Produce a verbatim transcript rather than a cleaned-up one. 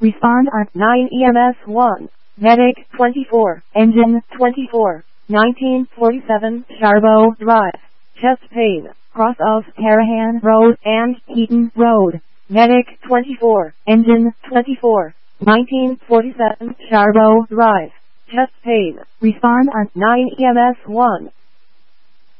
Respond on nine E M S one. Medic twenty-four. Engine twenty-four. nineteen forty-seven Charbo Drive. Chest pain. Cross of Carahan Road and Heaton Road. Medic twenty-four. Engine twenty-four. nineteen forty-seven Charbo Drive. Chest pain. Respond on nine E M S one.